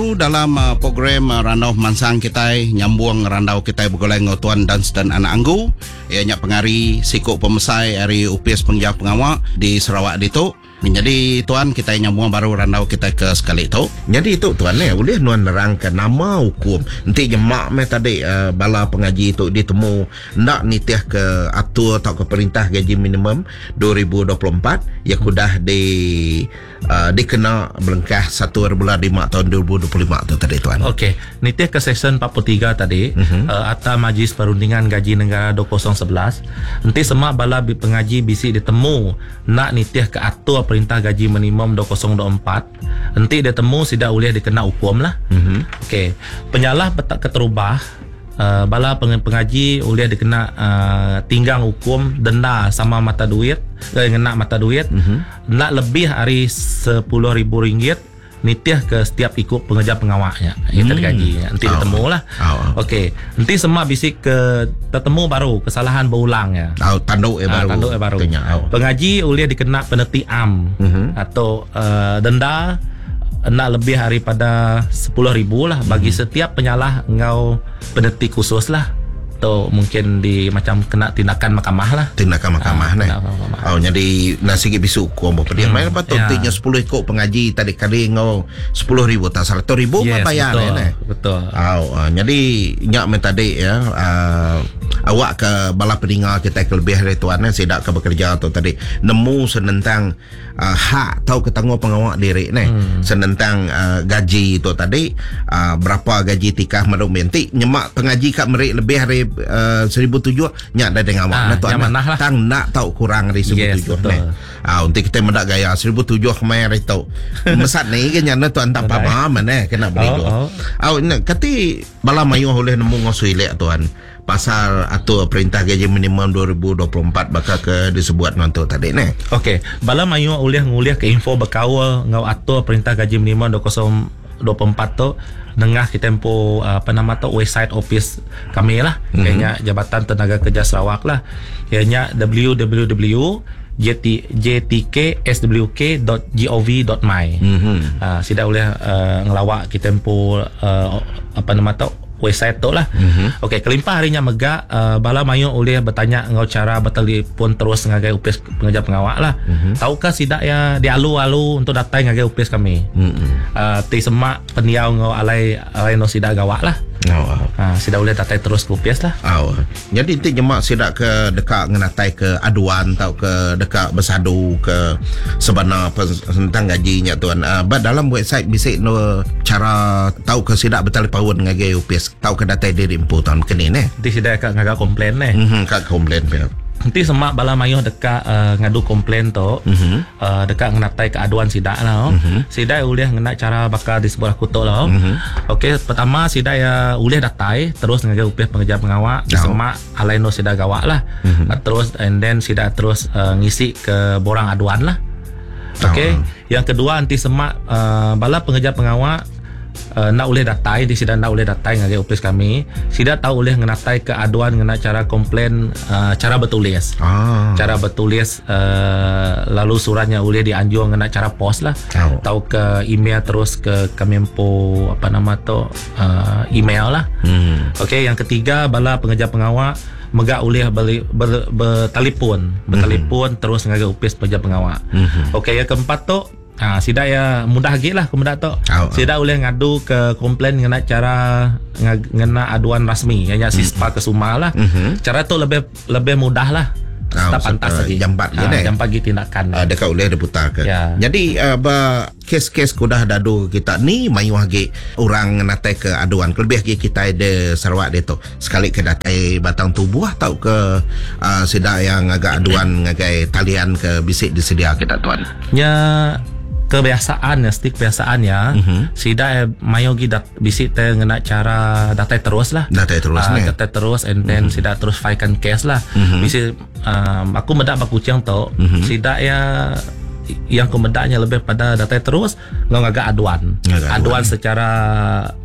Dalam program Randau Mansang kita nyambung randau kita bergoleng tuan dan anak anggu ianya pengari sikuk pemesai hari UPS pengjawab pengawak di Sarawak itu. Jadi tuan kita nyambung baru randau kita ke sekali itu. Jadi itu tuan boleh nuan nerangkan nama hukum. Nanti jemak tadi bala pengaji itu ditemu nak nitih ke atur atau ke perintah gaji minimum 2024 ya kudah dikena belengkah 1 bulan 5 tahun 2025 tu tadi tuan. Okey, nitih ke section 43 tadi Atas Majlis Perundingan Gaji Negara 2011. Nanti semua bala pengaji bisi ditemu nak nitih ke atur perintah gaji minimum 2024. Nanti dia temu tidak boleh dikena hukum lah. Okey, penyalah keterubah bala pengaji boleh dikena tinggang hukum denda sama mata duit, ngena mata duit nak lebih hari RM10,000 nitih ke setiap ikut pengejar pengawaknya itu gaji nanti ditemu lah. Okey, nanti semua bisik ke tertemu baru kesalahan berulang ya. Tanduk baru. Pengaji boleh dikena penalti am atau denda nak lebih daripada RM10,000 lah bagi setiap penyalah engkau penalti khusus lah. Atau mungkin di macam kena tindakan mahkamah lah. Tindakan mahkamah ni. Jadi nasi bisu hukum apa dia main apa tu tinya 10 ikut pengaji tadi kali ngau 10,000 tak 100,000 yes, bayar ni. Betul. Jadi nyak tadi ya awak ke bala pendengar kita kelebih dari tuan sidak ke bekerja tu tadi nemu senentang hak tahu ketangguh pengawak diri ni senentang gaji tu tadi berapa gaji tikah maduk menti nyemak pengaji kat merik lebih hari 1,700 nyak dah dengan awak tu lah. tang nak tahu kurang dari 1,700 ni untuk kita mendak gaya 1,700 kemain hari tu mesat ni kan nyana tuan tak apa-apa mana kena beli tu kati bala mayuh boleh nemu ngosui lek tuan pasal atur perintah gaji minimum 2024 bakal ke disebut nanti tadi ni. Okey, bala mayu nguliah ke info berkawal ngau atur perintah gaji minimum 2024 tu dengah kita tempo website office kami lah kayaknya Jabatan Tenaga Kerja Sarawak lah kayaknya www.jtkswk.gov.my. Sida boleh ngelawak kita tempo website tu lah. Okey, kelimpah harinya megak bala mayu boleh bertanya ngau cara bertelefon terus ngagai UPS pengejar pengawak lah. Tahukah sidak ya dialu-alu untuk datang ngagai UPS kami. Ti semak pendiau ngau alai no sidak gawak lah. Sidak boleh datang terus ke UPS lah. Jadi ti jemak sidak ke dekat ngenatai ke aduan atau ke dekat bersadu ke sebenar tentang gajinya tuan. Dalam website bisa no cara tahu ke sidak bertelefon ngagai UPS tahu ke data diri impu tahun kini ni. Nanti sudah ngagak komplain ni. Kak komplain pihak. Nanti semak bala mayuh dekat ngadu komplain tu dekat ngenatai keaduan sidak lah. Sidak boleh ngena cara bakal di sebuah kutuk lah. Okey, pertama sidak ya boleh datai terus ngagai UPS pengejar pengawak semak alaino sidak gawak lah. Terus and then sidak terus ngisi ke borang aduan lah. Okey, yang kedua nanti semak bala pengejar pengawak nak boleh datai di sidang nak boleh datai ngagai UPS kami sida tahu boleh ngenatai ke aduan ngena cara komplain cara bertulis cara bertulis lalu suratnya boleh dianjur ngena cara pos lah tahu ke email terus ke Kemenpo email lah. Okey, yang ketiga bala pengejar pengawak megak boleh bertelefon terus ngagai UPS pengejar pengawak. Okey, yang keempat tu sidak ya mudah lagi lah kemudian tu sidak boleh ngadu ke komplain ngena cara ngena aduan rasmi ianya sispa ke Suma lah. Cara tu lebih mudah lah. Tak pantas lagi jam 4 tindakan dekat boleh diputar ke jadi kes-kes kudah dadu kita ni mayu lagi orang natai ke aduan lebih lagi kita ada Sarawak dia tu sekali ke datai batang tubuh atau ke sidak yang agak aduan ngagai talian ke bisik disedia kita tuan kebiasaan ya stik kebiasaan ya sida mayo gi bisik te ngena cara datai terus lah datai terus and then sida terus filekan case lah bisik aku medak bakucang tau sida ya yang kemedaknya lebih pada datai terus ngagak aduan secara